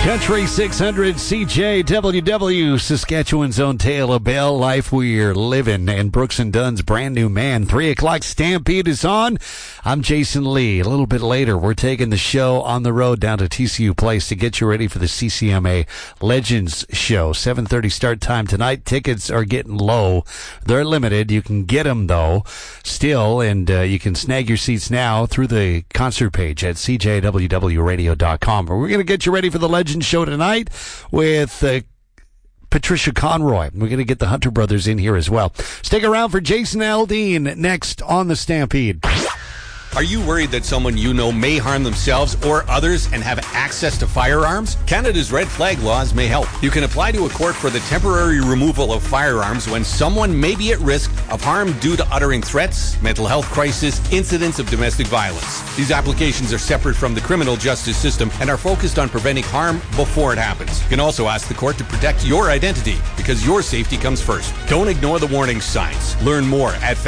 Country 600 CJWW, Saskatchewan's own tale of Bell life we're living, and Brooks and Dunn's brand new man. 3 o'clock Stampede is on. I'm Jason Lee. A little bit later, we're taking the show on the road down to TCU Place to get you ready for the CCMA Legends Show. 7:30 start time tonight. Tickets are getting low. They're limited. You can get them, though, still, and you can snag your seats now through the concert page at CJWWRadio.com. We're going to get you ready for the Legends Show tonight with Patricia Conroy. We're going to get the Hunter brothers in here as well. Stick around for Jason Aldean next on the Stampede. Are you worried that someone you know may harm themselves or others and have access to firearms? Canada's red flag laws may help. You can apply to a court for the temporary removal of firearms when someone may be at risk of harm due to uttering threats, mental health crisis, incidents of domestic violence. These applications are separate from the criminal justice system and are focused on preventing harm before it happens. You can also ask the court to protect your identity because your safety comes first. Don't ignore the warning signs. Learn more at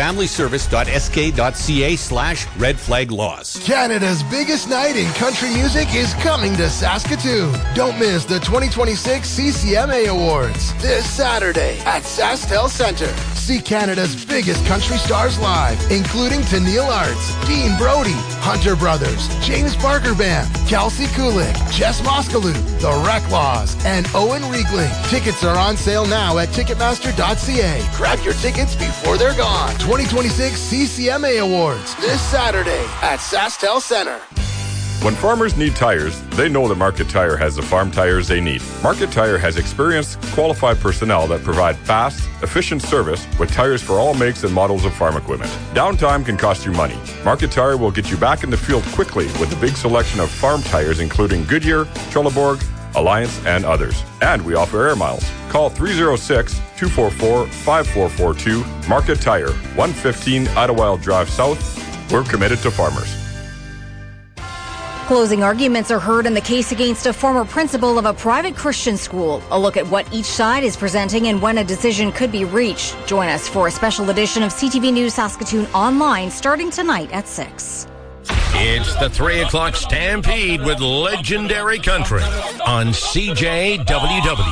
familyservice.sk.ca/red flag laws. Canada's biggest night in country music is coming to Saskatoon. Don't miss the 2026 CCMA Awards this Saturday at SaskTel Centre. See Canada's biggest country stars live, including Tennille Arts, Dean Brody, Hunter Brothers, James Barker Band, Kelsey Kulik, Jess Moskaloo, The Reclaws, and Owen Riegling. Tickets are on sale now at Ticketmaster.ca. Grab your tickets before they're gone. 2026 CCMA Awards this Saturday at SaskTel Centre. When farmers need tires, they know that Market Tire has the farm tires they need. Market Tire has experienced, qualified personnel that provide fast, efficient service with tires for all makes and models of farm equipment. Downtime can cost you money. Market Tire will get you back in the field quickly with a big selection of farm tires including Goodyear, Trelleborg, Alliance, and others. And we offer air miles. Call 306-244-5442. Market Tire, 115 Idlewild Drive South. We're committed to farmers. Closing arguments are heard in the case against a former principal of a private Christian school. A look at what each side is presenting and when a decision could be reached. Join us for a special edition of CTV News Saskatoon online starting tonight at 6. It's the 3 o'clock Stampede with Legendary Country on CJWW.